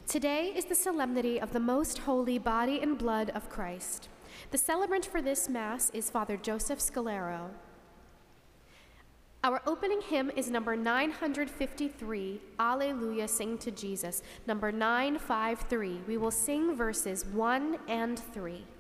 Today is the solemnity of the most holy body and blood of Christ. The celebrant for this Mass is Father Joseph Scalero. Our opening hymn is number 953, Alleluia, Sing to Jesus, number 953. We will sing verses 1 and 3.